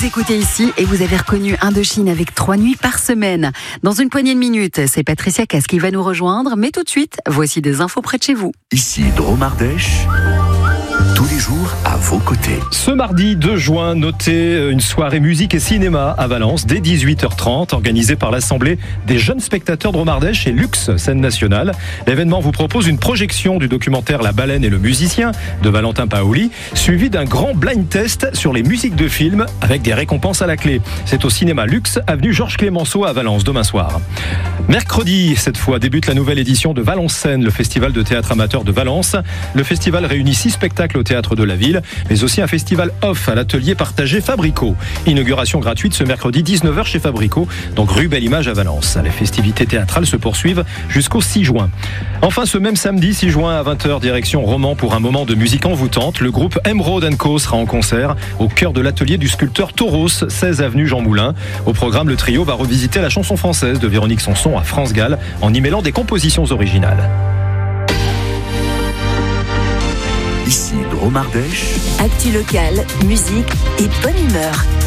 Vous écoutez ici et vous avez reconnu Indochine avec 3 nuits par semaine. Dans une poignée de minutes, c'est Patricia Cass qui va nous rejoindre. Mais tout de suite, voici des infos près de chez vous. Ici Drôme Ardèche, tous les jours à vos côtés. Ce mardi 2 juin, notez une soirée musique et cinéma à Valence dès 18h30, organisée par l'Assemblée des jeunes spectateurs Drôme Ardèche et Luxe, scène nationale. L'événement vous propose une projection du documentaire La baleine et le musicien de Valentin Paoli, suivi d'un grand blind test sur les musiques de films avec des récompenses à la clé. C'est au cinéma Luxe, avenue Georges Clémenceau à Valence, demain soir. Mercredi, cette fois, débute la nouvelle édition de Valencène, le festival de théâtre amateur de Valence. Le festival réunit 6 spectacles au théâtre de la ville, mais aussi un festival off à l'atelier partagé Fabrico. Inauguration gratuite ce mercredi 19h chez Fabrico, donc rue Belle Image à Valence. Les festivités théâtrales se poursuivent jusqu'au 6 juin. Enfin, ce même samedi 6 juin à 20h, direction Romans pour un moment de musique envoûtante. Le groupe Emerald & Co sera en concert au cœur de l'atelier du sculpteur Tauros, 16 avenue Jean Moulin. Au programme, le trio va revisiter la chanson française de Véronique Sanson à France Gall en y mêlant des compositions originales. Ici Drôme Ardèche. Actu locale, musique et bonne humeur.